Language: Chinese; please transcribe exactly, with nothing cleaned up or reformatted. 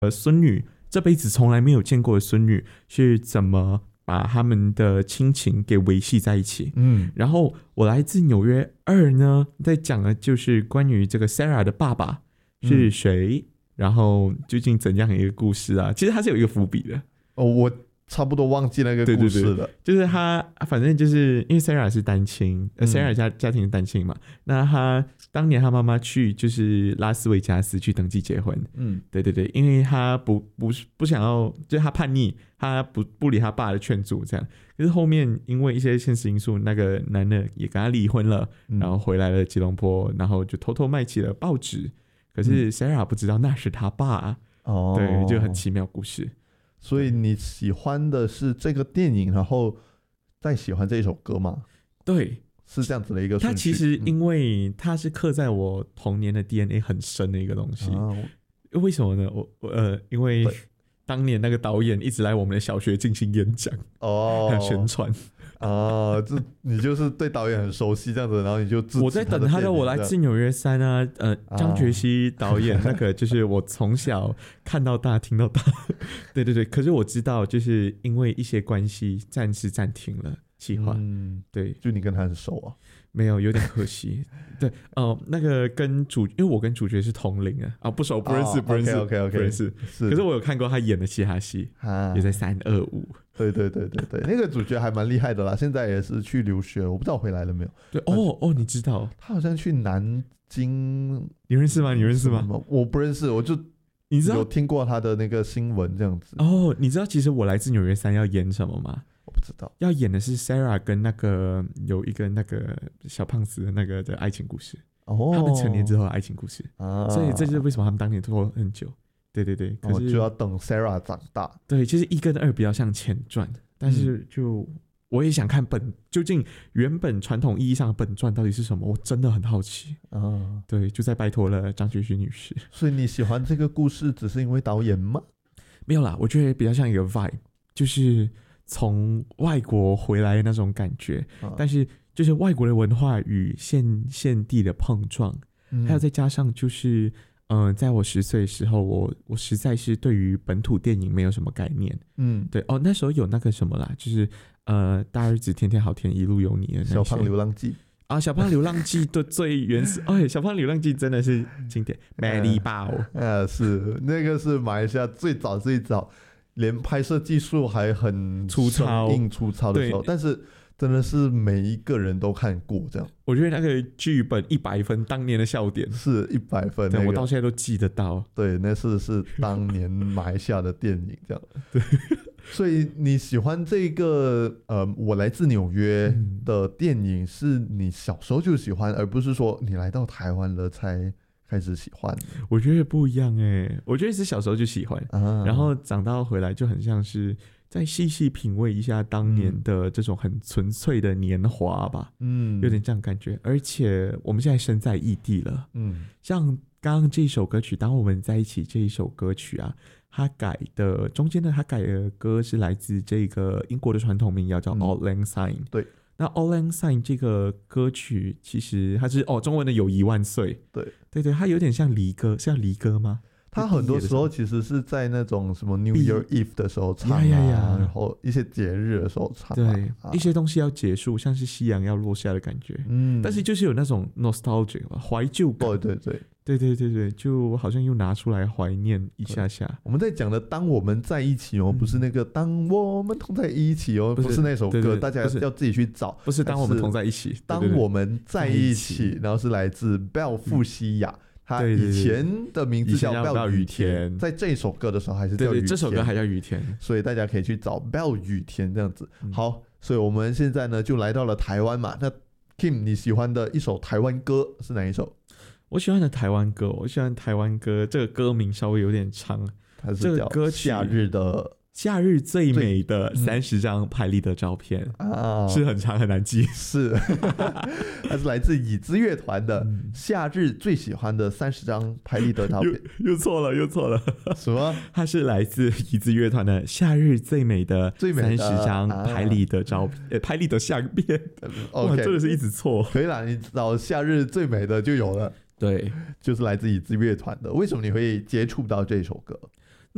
孙女这辈子从来没有见过的孙女是怎么把他们的亲情给维系在一起。 嗯， 然后我来自纽约二呢，在讲的就是关于这个 Sarah 的爸爸是谁、嗯，然后究竟怎样一个故事啊？其实他是有一个伏笔的。 哦，我差不多忘记那个故事了。对对对， 就是他，反正就是因为 Sarah 是单亲、嗯、，Sarah 家家庭是单亲嘛。那他当年他妈妈去就是拉斯维加斯去登记结婚。嗯，对对对，因为他不不不想要，就是他叛逆，他不不理他爸的劝阻这样。可是后面因为一些现实因素，那个男的也跟他离婚了、嗯，然后回来了吉隆坡，然后就偷偷卖起了报纸。可是 Sarah 不知道那是他爸。哦，对，就很奇妙故事。 所以你喜欢的是这个电影，然后再喜欢这一首歌吗？ 对， 是这样子的一个顺序。 它其实因为它是刻在我童年的 D N A 很深的一个东西。啊、为什么呢？我呃，因为当年那个导演一直来我们的小学进行演讲哦，还有宣传。 啊，这你就是对导演很熟悉这样子，然后你就支持他的电影。 我在等他的《我来自纽约三》啊，呃，张觉熙导演那个就是我从小看到大听到大，对对对。可是我知道，就是因为一些关系，暂时暂停了计划。嗯，对， 就你跟他很熟啊？ 没有，有点可惜。对，哦、呃，那个跟主，因为我跟主角是同龄啊，啊，不熟，不认识， oh, 不认识 ，OK OK OK， 不认识。是，可是我有看过他演的其他戏，也在三二五。 对对对对对，那个主角还蛮厉害的啦，现在也是去留学，我不知道回来了没有。 对，哦哦，你知道， 他好像去南京， 你认识吗？你认识吗？ 我不认识，我就你知道有听过他的那个新闻这样子。 哦，你知道其实我来自纽约三要演什么吗？ 我不知道， 要演的是 Sarah 跟那个有一个那个小胖子的那个的爱情故事。哦，他们成年之后的爱情故事啊，所以这就是为什么他们当年拖很久。对对对，可是、 哦、就要等 Sarah 长大。 对，其实一跟二比较像前传，但是就、嗯、我也想看本究竟原本传统意义上的本传到底是什么，我真的很好奇啊。对，就在拜托了张觉勋女士。 所以你喜欢这个故事，只是因为导演吗？ 没有啦，我觉得比较像一个 vibe， 就是从外国回来的那种感觉，啊、但是就是外国的文化与现现地的碰撞、嗯，还有再加上就是。嗯、呃，在我十岁的时候，我我实在是对于本土电影没有什么概念。嗯，对哦，那时候有那个什么啦，就是呃，大日子天天好天一路有你的那些小胖流浪记啊，小胖流浪记的最原始，哎，小胖流浪记真的是经典，美丽爆， 呃，是那个是马来西亚最早最早，连拍摄技术还很粗糙、 硬粗糙的时候，但是。真的是每一个人都看过这样， 我觉得那个剧本一百分，当年的笑点是一百分、那个， 对我到现在都记得到。 对，那是是当年马来西亚的电影这样。对，所以你喜欢这个呃，我来自纽约的电影，是你小时候就喜欢，而不是说你来到台湾了才开始喜欢。 我觉得不一样哎、欸，我觉得是小时候就喜欢，啊、然后长大回来就很像是。再细细品味一下当年的这种很纯粹的年华吧，嗯，有点这样感觉。而且我们现在身在异地了，嗯，像刚刚这一首歌曲《当我们在一起》这一首歌曲啊，它改的中间呢，它改的歌是来自这个英国的传统民谣叫《Auld Lang Syne》。 对， 那《Auld Lang Syne》这个歌曲其实它是哦中文的友谊万岁。 对对对，它有点像离歌，像离歌吗？ 他很多时候其实是在那种什么 New Year Eve 的时候唱啊，然后一些节日的时候唱、啊， 对、啊，一些东西要结束，像是夕阳要落下的感觉，嗯，但是就是有那种 nostalgia 怀旧感， 对对对， 对对对对，就好像又拿出来怀念一下下。 我们在讲的当我们在一起哦，不是那个当我们同在一起哦，不 是, 不是那首歌，对对对，大家要自己去找， 不是当我们同在一起， 当我们在一起，然后是来自 Belle 傅西雅。嗯，他以前的名字叫 Belle 雨田，在这首歌的时候还是叫雨田， 对对，这首歌还叫雨田， 所以大家可以去找 Belle 雨田这样子。嗯、好，所以我们现在呢就来到了台湾嘛。那 Kim 你喜欢的一首台湾歌是哪一首？ 我喜欢的台湾歌，我喜欢台湾歌，这个歌名稍微有点长， 它是叫《夏日的夏日最美的三十张拍立得照片》啊，是很长很难记， 是，它是来自已知乐团的《夏日最喜欢的三十张拍立得照片》 又，又错了，又错了， 什么？ 它是来自已知乐团的《夏日最美的三十张拍立得照片》，呃、啊，拍立得相片，哇，真的是一直错。 可以啦，你找《夏日最美的》就有了。 对， 就是来自已知乐团的。为什么你会接触到这首歌？